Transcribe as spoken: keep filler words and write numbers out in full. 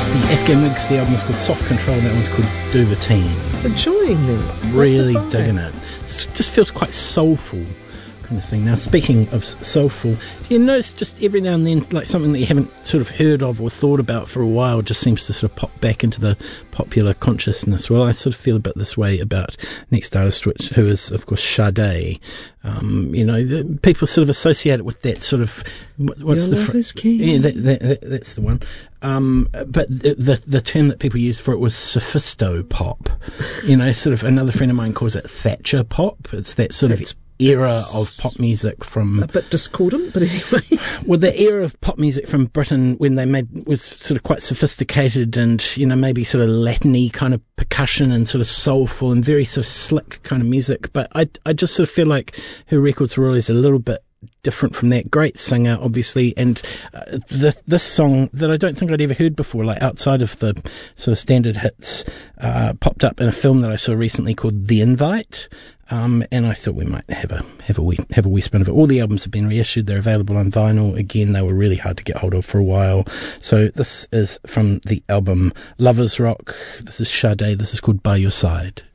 the Afghan Wigs. The album is called Soft Control. That one's called Duvertine. Enjoying that. Really digging it. It just feels quite soulful kind of thing. Now, speaking of soulful, do you notice just every now and then, like something that you haven't sort of heard of or thought about for a while just seems to sort of pop back into the popular consciousness? Well, I sort of feel a bit this way about next artist, which who is, of course, Sade. Um, you know, the, people sort of associate it with that sort of what, what's Your the love fr- is king. Yeah, that, that, that, that's the one. Um, but the, the the term that people used for it was sophisto pop. You know, sort of another friend of mine calls it Thatcher pop. It's that sort That's of era of pop music from a bit discordant, but anyway. well, the era of pop music from Britain when they made was sort of quite sophisticated and, you know, maybe sort of Latin-y kind of percussion and sort of soulful and very sort of slick kind of music. But I, I just sort of feel like her records were always a little bit different from that. Great singer, obviously, and uh, the, this song that I don't think I'd ever heard before, like outside of the sort of standard hits, uh, popped up in a film that I saw recently called The Invite. Um, and I thought we might have a have a wee have a wee spin of it. All the albums have been reissued; they're available on vinyl. Again, they were really hard to get hold of for a while. So this is from the album Lovers Rock. This is Sade. This is called By Your Side.